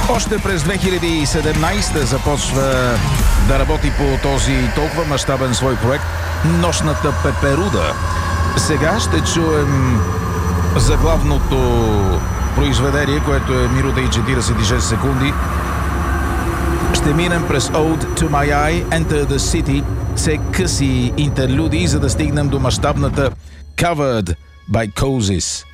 Още през 2017 започва да работи по този толкова мащабен свой проект «Нощната пеперуда». Сега ще чуем заглавното произведение, което е минута и 46 секунди. Ще минем през Ode to My Eye, Enter the City, все къси интерлюдии, за да стигнем до мащабната Covered by Cozies.